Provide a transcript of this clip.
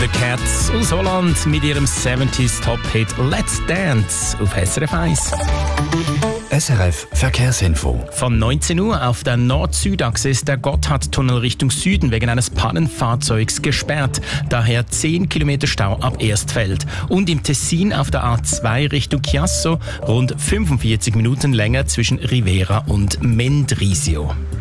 The Cats aus Holland mit ihrem 70s Top-Hit Let's Dance auf SRF 1. SRF Verkehrsinfo. Von 19 Uhr auf der Nord-Süd-Achse ist der Gotthardtunnel Richtung Süden wegen eines Pannenfahrzeugs gesperrt. Daher 10 Kilometer Stau ab Erstfeld. Und im Tessin auf der A2 Richtung Chiasso rund 45 Minuten länger zwischen Rivera und Mendrisio.